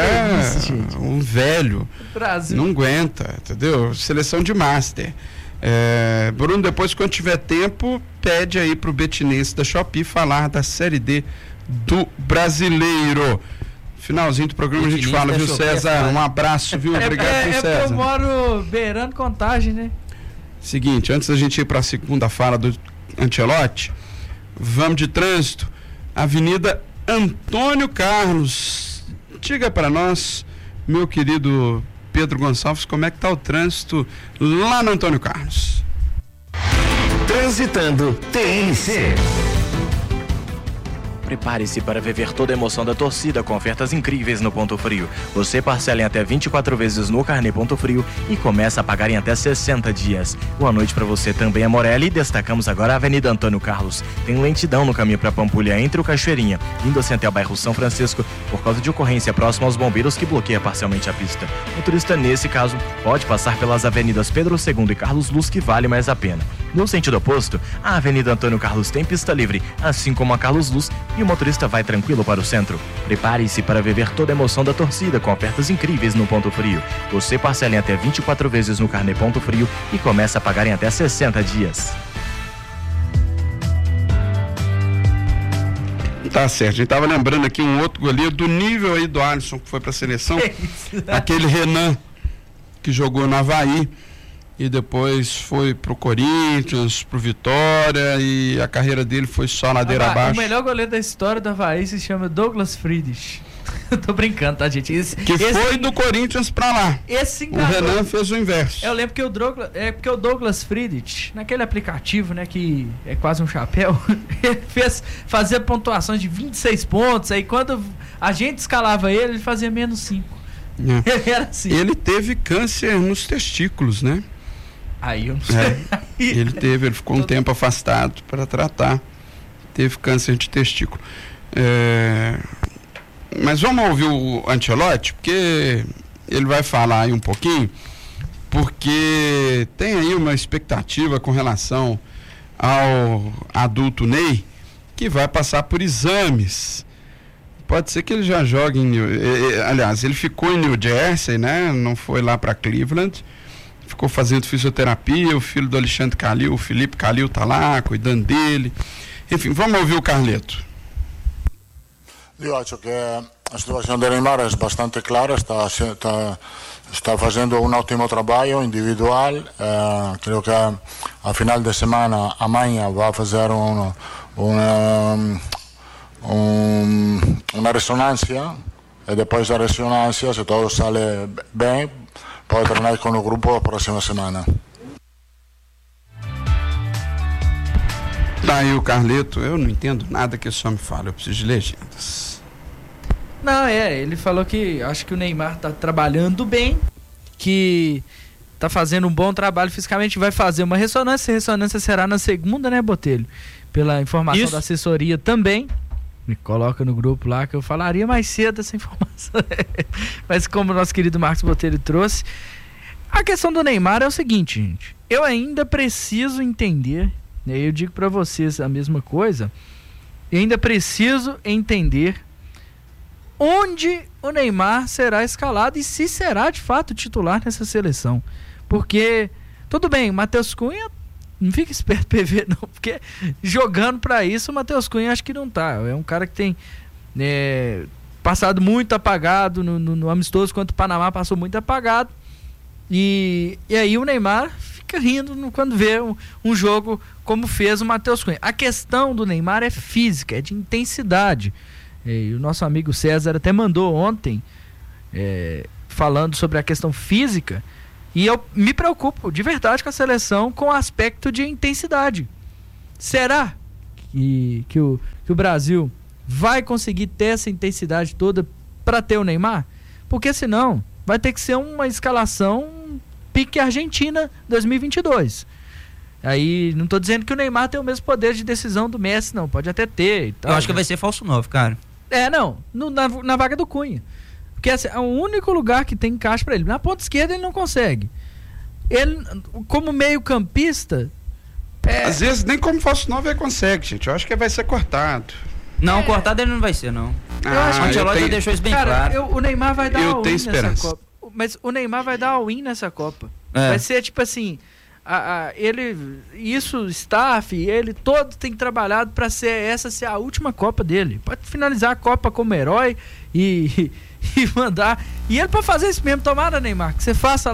Um velho. Brasil. Não aguenta, entendeu? Seleção de master. Bruno, depois, quando tiver tempo, pede aí pro Betinense da Shopee falar da Série D do Brasileiro. Finalzinho do programa a gente fala, viu, César? Um abraço, viu? Obrigado, César. É porque eu moro beirando Contagem, né? Seguinte, antes da gente ir para a segunda fala do Ancelotti, vamos de trânsito. Avenida Antônio Carlos. Diga para nós, meu querido Pedro Gonçalves, como é que tá o trânsito lá no Antônio Carlos? Transitando TNC. Prepare-se para viver toda a emoção da torcida com ofertas incríveis no Ponto Frio. Você parcela em até 24 vezes no Carnê Ponto Frio e começa a pagar em até 60 dias. Boa noite para você também, Amorelli. Destacamos agora a Avenida Antônio Carlos. Tem lentidão no caminho para Pampulha entre o Cachoeirinha, indo assim até o bairro São Francisco, por causa de ocorrência próxima aos bombeiros que bloqueia parcialmente a pista. O motorista, nesse caso, pode passar pelas avenidas Pedro II e Carlos Luz, que vale mais a pena. No sentido oposto, a Avenida Antônio Carlos tem pista livre, assim como a Carlos Luz, e o motorista vai tranquilo para o centro. Prepare-se para viver toda a emoção da torcida com ofertas incríveis no Ponto Frio. Você parcela em até 24 vezes no Carnê Ponto Frio e começa a pagar em até 60 dias. Tá certo, a gente tava lembrando aqui um outro goleiro do nível aí do Alisson, que foi pra seleção, aquele Renan, que jogou no Avaí e depois foi pro Corinthians, pro Vitória, e a carreira dele foi só ladeira abaixo. O melhor goleiro da história do Avaí se chama Douglas Friedrich. Eu tô brincando, tá, gente? Foi do Corinthians pra lá. O Renan fez o inverso. Eu lembro que porque o Douglas Friedrich, naquele aplicativo, né, que é quase um chapéu, ele fazia pontuações de 26 pontos, aí quando a gente escalava ele fazia menos 5. Ele era assim. Ele teve câncer nos testículos, né? Aí eu não sei. Ele ficou um tempo afastado para tratar. Teve câncer de testículo. Mas vamos ouvir o Ancelotti, porque ele vai falar aí um pouquinho, porque tem aí uma expectativa com relação ao adulto Ney, que vai passar por exames. Pode ser que ele já jogue aliás, ele ficou em New Jersey, né? Não foi lá para Cleveland. Ficou fazendo fisioterapia, o filho do Alexandre Calil, o Felipe Calil tá lá, cuidando dele. Enfim, vamos ouvir o Carleto. Io acho que a situação de Neymar é bastante clara, está fazendo um ótimo trabalho individual. Creio que a final de semana, amanhã, vai fazer uma ressonância, e depois da ressonância, se tudo sale bem, pode treinar com o grupo a próxima semana. Tá aí o Carleto, eu não entendo nada que esse homem fala, eu preciso de legendas. Não, ele falou que acho que o Neymar tá trabalhando bem, que tá fazendo um bom trabalho fisicamente, vai fazer uma ressonância, a ressonância será na segunda, né, Botelho? Pela informação da assessoria também. Me coloca no grupo lá que eu falaria mais cedo essa informação. Mas como o nosso querido Marcos Botelho trouxe, a questão do Neymar é o seguinte, gente. Eu ainda preciso entender, né, eu digo para vocês a mesma coisa, eu ainda preciso entender onde o Neymar será escalado e se será de fato titular nessa seleção. Porque, tudo bem, o Matheus Cunha, não fica esperto PV não, porque jogando para isso o Matheus Cunha acho que não tá. É um cara que tem passado muito apagado no amistoso contra o Panamá, passou muito apagado. E aí o Neymar fica rindo quando vê um jogo como fez o Matheus Cunha. A questão do Neymar é física, é de intensidade. E o nosso amigo César até mandou ontem falando sobre a questão física, e eu me preocupo de verdade com a seleção com o aspecto de intensidade. Será que o Brasil vai conseguir ter essa intensidade toda para ter o Neymar? Porque senão vai ter que ser uma escalação pique Argentina 2022. Aí não tô dizendo que o Neymar tem o mesmo poder de decisão do Messi, não, pode até ter e tal. Eu acho que vai ser falso 9, cara. Na vaga do Cunha. Porque assim, é o único lugar que tem encaixe para ele. Na ponta esquerda ele não consegue. Ele, como meio campista... Às vezes nem como falso 9 ele consegue, gente. Eu acho que vai ser cortado. Não, cortado ele não vai ser, não. Eu acho que o Ancelotti deixou isso bem claro. O Neymar vai dar all-in nessa Copa. Mas o Neymar vai dar all-in nessa Copa. Vai ser tipo assim... staff, ele todo tem trabalhado para ser a última Copa dele. Pode finalizar a Copa como herói e mandar. E ele pode fazer isso mesmo. Tomara, Neymar, que você faça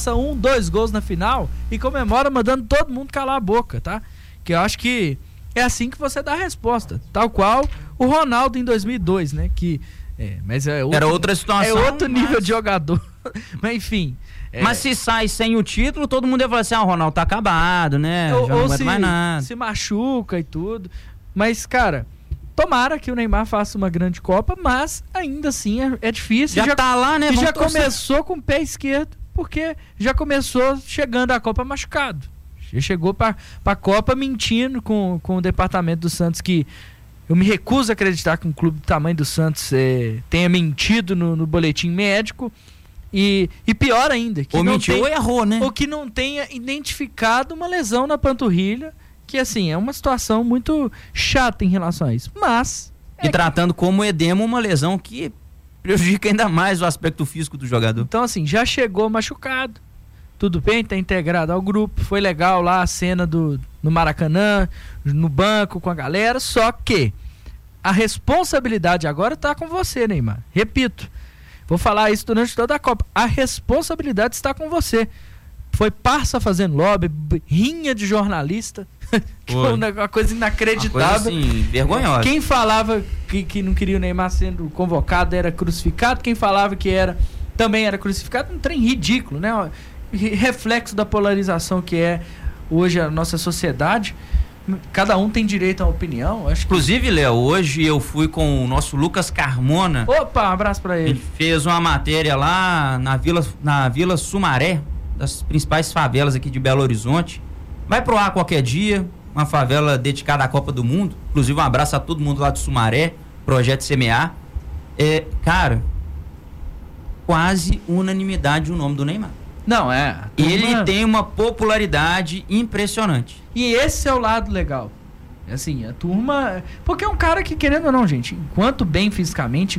2 gols na final e comemora mandando todo mundo calar a boca, tá? Que eu acho que é assim que você dá a resposta. Tal qual o Ronaldo em 2002, né? Mas era outra situação. É outro nível de jogador. Mas enfim. Mas se sai sem o título, todo mundo ia falar assim: o Ronaldo tá acabado, né? Já não aguenta mais nada. Se machuca e tudo. Mas, cara, tomara que o Neymar faça uma grande Copa, mas ainda assim é difícil. Já tá lá, né? E já começou com o pé esquerdo, porque já começou chegando a Copa machucado. Já chegou pra Copa mentindo com o departamento do Santos, que eu me recuso a acreditar que um clube do tamanho do Santos tenha mentido no boletim médico. E pior ainda, que ou mentiu ou errou, né? Ou que não tenha identificado uma lesão na panturrilha, que assim, é uma situação muito chata em relação a isso. Mas... tratando como edema uma lesão que prejudica ainda mais o aspecto físico do jogador. Então assim, já chegou machucado, tudo bem, tá integrado ao grupo, foi legal lá a cena no Maracanã, no banco com a galera, só que a responsabilidade agora tá com você, Neymar. Repito. Vou falar isso durante toda a Copa. A responsabilidade está com você. Foi parça fazendo lobby, rinha de jornalista. Que foi uma coisa inacreditável. Uma coisa assim, vergonhosa. Quem falava que não queria o Neymar sendo convocado era crucificado. Quem falava que também era crucificado. Um trem ridículo, né? Reflexo da polarização que é hoje a nossa sociedade. Cada um tem direito à opinião. Inclusive, Léo, hoje eu fui com o nosso Lucas Carmona. Opa, um abraço pra ele. Ele fez uma matéria lá na Vila Sumaré, das principais favelas aqui de Belo Horizonte. Vai pro ar qualquer dia, uma favela dedicada à Copa do Mundo. Inclusive, um abraço a todo mundo lá de Sumaré, Projeto Semear. Cara, quase unanimidade o nome do Neymar. Não, Ele tem uma popularidade impressionante. E esse é o lado legal. Assim, a turma... Porque é um cara que, querendo ou não, gente, enquanto bem fisicamente,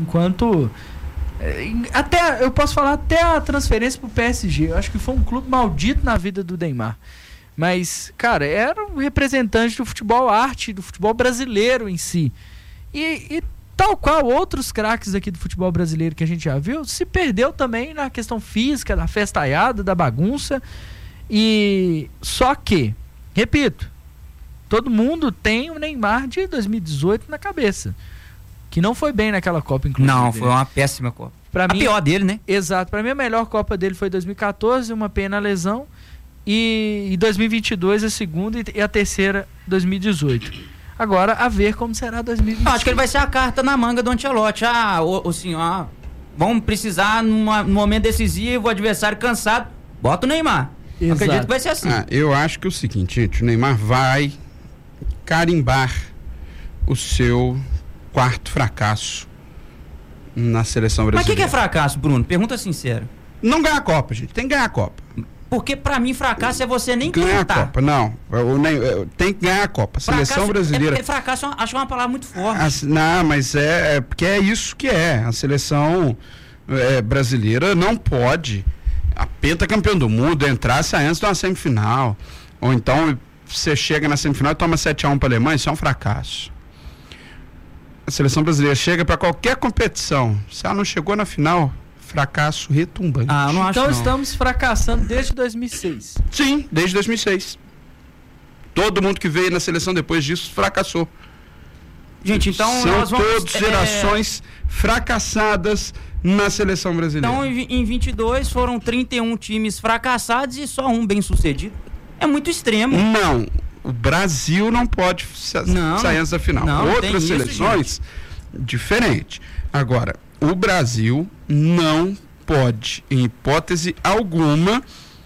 até, eu posso falar, até a transferência pro PSG, eu acho que foi um clube maldito na vida do Neymar. Mas, cara, era um representante do futebol arte, do futebol brasileiro em si. E tal qual outros craques aqui do futebol brasileiro que a gente já viu, se perdeu também na questão física, da festaiada, da bagunça. E só que, repito, todo mundo tem o Neymar de 2018 na cabeça, que não foi bem naquela Copa, inclusive. Não, foi uma péssima Copa. A pior dele, né? Exato. Pra mim a melhor Copa dele foi 2014, uma pena a lesão, e 2022 a segunda e a terceira 2018. Agora, a ver como será 2020. Acho que ele vai ser a carta na manga do Ancelotti. Vamos precisar num momento decisivo, o adversário cansado, bota o Neymar. Exato. Acredito que vai ser assim. Eu acho que é o seguinte, gente, o Neymar vai carimbar o seu quarto fracasso na seleção brasileira. Mas o que é fracasso, Bruno? Pergunta sincera. Não ganhar a Copa, gente. Tem que ganhar a Copa. Porque pra mim fracasso é você nem ganhar tentar. a Copa, não. Tem que ganhar a Copa. A seleção brasileira... Fracasso, acho uma palavra muito forte. Não, mas é porque é isso que é. A seleção brasileira não pode, a pentacampeão do mundo, entrar antes de uma semifinal. Ou então você chega na semifinal e toma 7-1 para a Alemanha, isso é um fracasso. a seleção brasileira chega para qualquer competição, se ela não chegou na final, fracasso retumbante. Ah, não acho então não. Estamos fracassando desde 2006. Sim, desde 2006. Todo mundo que veio na seleção depois disso fracassou. Gente, então são nós vamos... todas gerações fracassadas na seleção brasileira. Então em 22 foram 31 times fracassados e só um bem sucedido. É muito extremo. Não, o Brasil não pode sair antes da final. Outras seleções, diferente. Agora, o Brasil não pode, em hipótese alguma,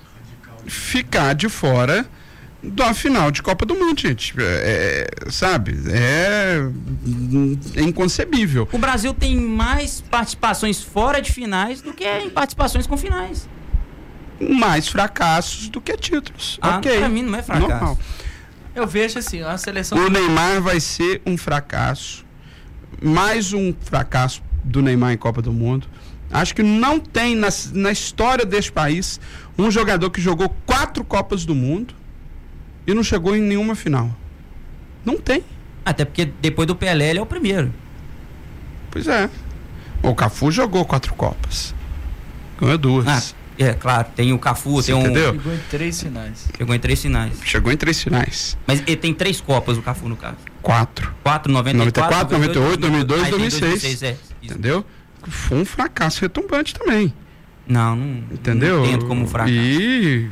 ficar de fora da final de Copa do Mundo, gente. Sabe? É inconcebível. O Brasil tem mais participações fora de finais do que em participações com finais. Mais fracassos do que títulos. Ok. Pra mim não é fracasso. Normal. Eu vejo assim, a seleção... O Neymar vai ser um fracasso. Mais um fracasso do Neymar em Copa do Mundo. Acho que não tem na história deste país um jogador que jogou 4 Copas do Mundo e não chegou em nenhuma final. Não tem. Até porque depois do Pelé ele é o primeiro. Pois é. O Cafu jogou 4 Copas. Ganhou 2. Claro, tem o Cafu, você tem entendeu? Chegou em 3 finais. Chegou em 3 finais. Mas ele tem 3 Copas, o Cafu, no caso. 4. 94, 98, 2002, 2006. 2006 entendeu? Foi um fracasso retumbante também. Não entendeu? Não entendo como fracasso. E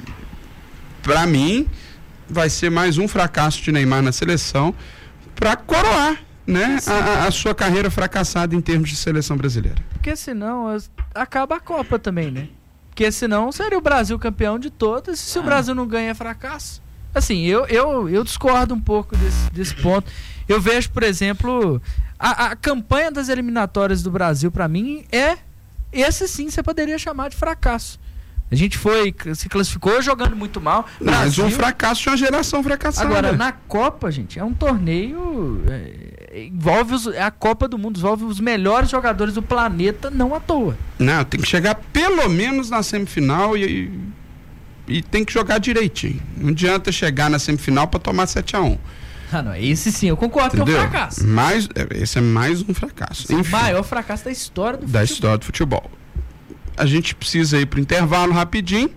pra mim vai ser mais um fracasso de Neymar na seleção pra coroar, né, a sua carreira fracassada em termos de seleção brasileira. Porque senão acaba a Copa também, né? Porque senão seria o Brasil campeão de todas, e se o Brasil não ganha é fracasso. Assim, eu discordo um pouco desse ponto. Eu vejo, por exemplo, a campanha das eliminatórias do Brasil, pra mim, esse sim você poderia chamar de fracasso. A gente se classificou jogando muito mal. Mas um fracasso de uma geração fracassada. Agora, na Copa, gente, é um torneio... envolve a Copa do Mundo, envolve os melhores jogadores do planeta, não à toa. Não, tem que chegar pelo menos na semifinal e tem que jogar direitinho. Não adianta chegar na semifinal para tomar 7-1. Não, esse sim, eu concordo. Entendeu? Que é um fracasso. Esse é mais um fracasso. Enfim, o maior fracasso da história do futebol. Da história do futebol. A gente precisa ir para o intervalo rapidinho.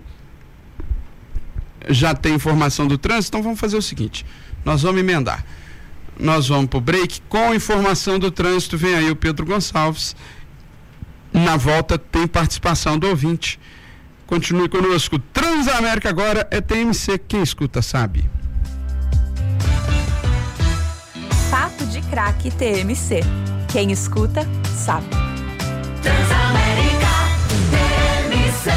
Já tem informação do trânsito, então vamos fazer o seguinte. Nós vamos emendar. Nós vamos para o break com informação do trânsito. Vem aí o Pedro Gonçalves. Na volta tem participação do ouvinte. Continue conosco. Transamérica agora é TMC. Quem escuta sabe. Papo de Craque TMC. Quem escuta sabe. Transamérica TMC.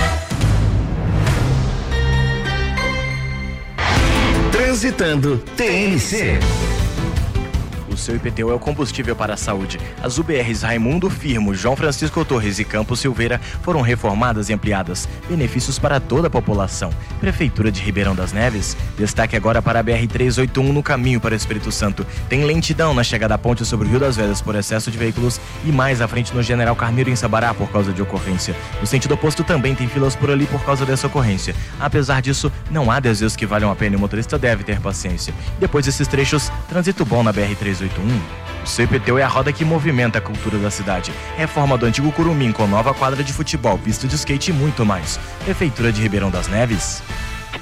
Transitando TMC. O seu IPTU é o combustível para a saúde. As UBRs Raimundo Firmo, João Francisco Torres e Campos Silveira foram reformadas e ampliadas. Benefícios para toda a população. Prefeitura de Ribeirão das Neves. Destaque agora para a BR-381 no caminho para o Espírito Santo. Tem lentidão na chegada à ponte sobre o Rio das Velhas por excesso de veículos e mais à frente no General Carneiro em Sabará por causa de ocorrência. No sentido oposto também tem filas por ali por causa dessa ocorrência. Apesar disso, não há desvios que valham a pena e o motorista deve ter paciência. Depois desses trechos, trânsito bom na BR-381. O seu IPTU é a roda que movimenta a cultura da cidade. Reforma do antigo Curumim com nova quadra de futebol, pista de skate e muito mais. Prefeitura de Ribeirão das Neves.